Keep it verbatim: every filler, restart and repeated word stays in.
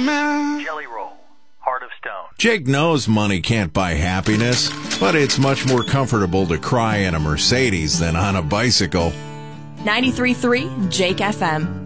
man. Jelly Roll, Heart of Stone. Jake knows money can't buy happiness, but it's much more comfortable to cry in a Mercedes than on a bicycle. ninety-three point three Jake F M.